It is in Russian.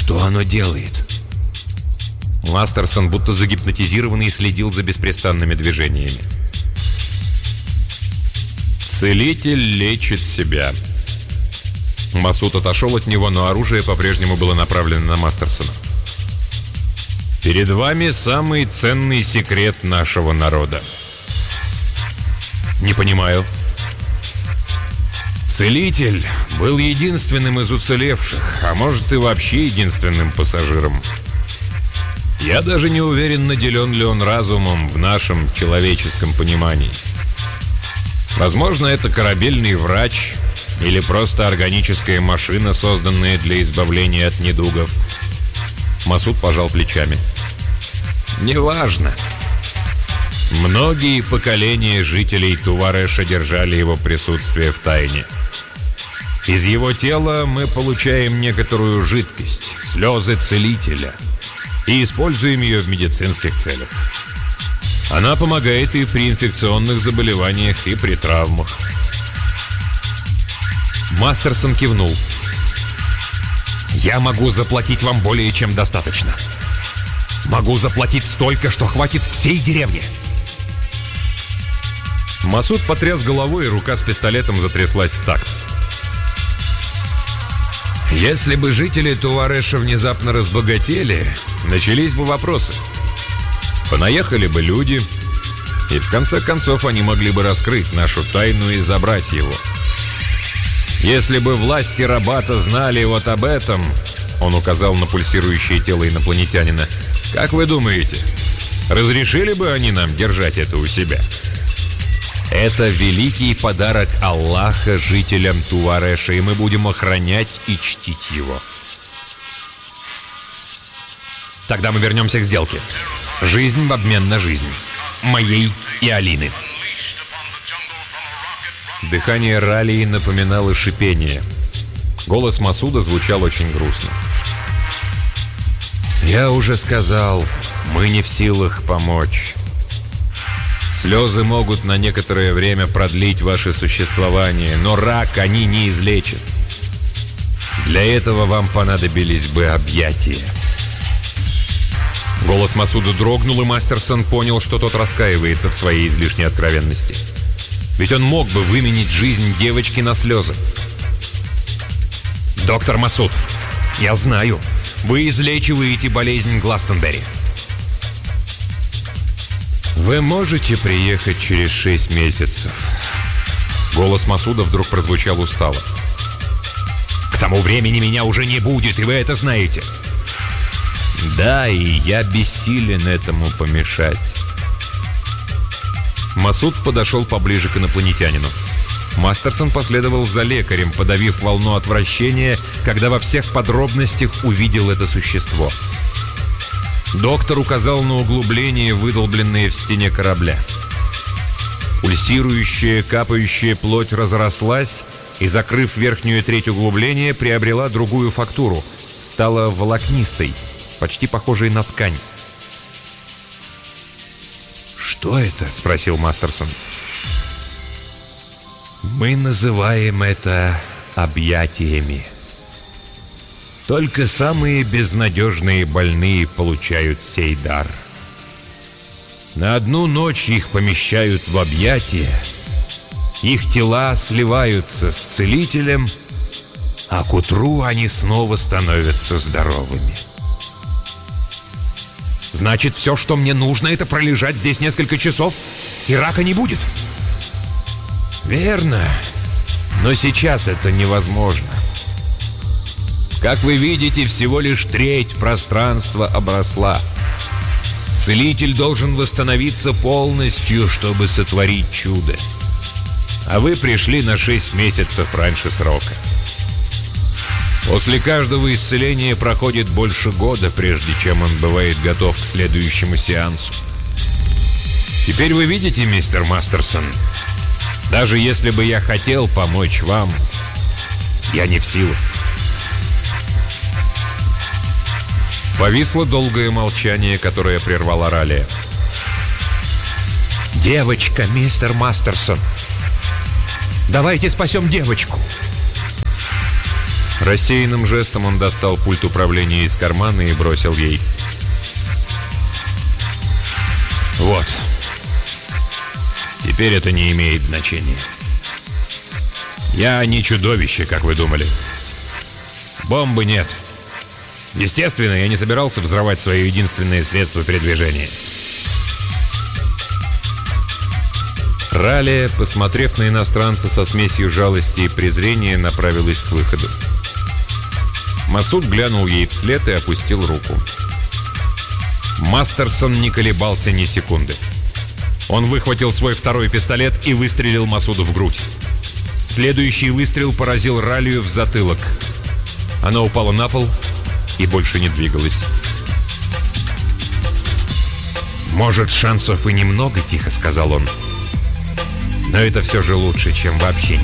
Что оно делает? Мастерсон, будто загипнотизированный, следил за беспрестанными движениями. Целитель лечит себя. Масуд отошел от него, но оружие по-прежнему было направлено на Мастерсона. Перед вами самый ценный секрет нашего народа. Не понимаю. Целитель был единственным из уцелевших, а может и вообще единственным пассажиром. Я даже не уверен, наделен ли он разумом в нашем человеческом понимании. Возможно, это корабельный врач или просто органическая машина, созданная для избавления от недугов. Масуд пожал плечами. Неважно. Многие поколения жителей Тувареша держали его присутствие в тайне. Из его тела мы получаем некоторую жидкость, слезы целителя, и используем ее в медицинских целях. Она помогает и при инфекционных заболеваниях, и при травмах. Мастерсон кивнул. «Я могу заплатить вам более чем достаточно. Могу заплатить столько, что хватит всей деревни». Масуд потряс головой, и рука с пистолетом затряслась в такт. Если бы жители Тувареша внезапно разбогатели, начались бы вопросы. Понаехали бы люди, и в конце концов они могли бы раскрыть нашу тайну и забрать его. Если бы власти Рабата знали вот об этом, он указал на пульсирующее тело инопланетянина, как вы думаете, разрешили бы они нам держать это у себя? Это великий подарок Аллаха жителям Тувареша, и мы будем охранять и чтить его. Тогда мы вернемся к сделке. Жизнь в обмен на жизнь. Моей и Алины. Дыхание Ралии напоминало шипение. Голос Масуда звучал очень грустно. «Я уже сказал, мы не в силах помочь. Слезы могут на некоторое время продлить ваше существование, но рак они не излечат. Для этого вам понадобились бы объятия». Голос Масуда дрогнул, и Мастерсон понял, что тот раскаивается в своей излишней откровенности. Ведь он мог бы выменить жизнь девочки на слезы. «Доктор Масуд, я знаю, вы излечиваете болезнь Гластонберри. Вы можете приехать через 6 месяцев?» Голос Масуда вдруг прозвучал устало. «К тому времени меня уже не будет, и вы это знаете». «Да, и я бессилен этому помешать». Масуд подошел поближе к инопланетянину. Мастерсон последовал за лекарем, подавив волну отвращения, когда во всех подробностях увидел это существо. Доктор указал на углубление, выдолбленное в стене корабля. Пульсирующая, капающая плоть разрослась и, закрыв верхнюю треть углубления, приобрела другую фактуру. Стала волокнистой, почти похожей на ткань. «Что это?» — спросил Мастерсон. «Мы называем это объятиями. Только самые безнадежные больные получают сей дар. На одну ночь их помещают в объятия, их тела сливаются с целителем, а к утру они снова становятся здоровыми». «Значит, все, что мне нужно, это пролежать здесь несколько часов, и рака не будет?» «Верно, но сейчас это невозможно. Как вы видите, всего лишь треть пространства обросла. Целитель должен восстановиться полностью, чтобы сотворить чудо. А вы пришли на 6 месяцев раньше срока. После каждого исцеления проходит больше года, прежде чем он бывает готов к следующему сеансу. Теперь вы видите, мистер Мастерсон, даже если бы я хотел помочь вам, я не в силах». Повисло долгое молчание, которое прервала Ралия. «Девочка, мистер Мастерсон! Давайте спасем девочку!» Рассеянным жестом он достал пульт управления из кармана и бросил ей. «Вот. Теперь это не имеет значения. Я не чудовище, как вы думали. Бомбы нет. Естественно, я не собирался взрывать свое единственное средство передвижения». Ралия, посмотрев на иностранца со смесью жалости и презрения, направилась к выходу. Масуд глянул ей вслед и опустил руку. Мастерсон не колебался ни секунды. Он выхватил свой второй пистолет и выстрелил Масуду в грудь. Следующий выстрел поразил Ралию в затылок. Она упала на пол и больше не двигалась. «Может, шансов и немного», — тихо сказал он. «Но это все же лучше, чем вообще